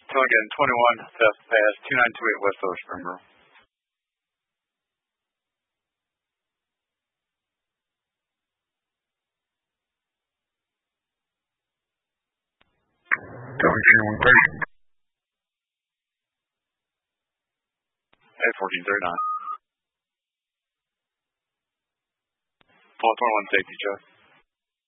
Telegram 21, Theft Pass, 2928 West Oak Springboro. Telegram 130. Hey, 1439. 1221 Safety Truck.